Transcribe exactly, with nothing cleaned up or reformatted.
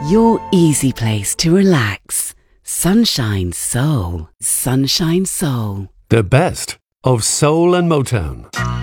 Your easy place to relax. Sunshine Soul. Sunshine Soul. The best of soul and Motown.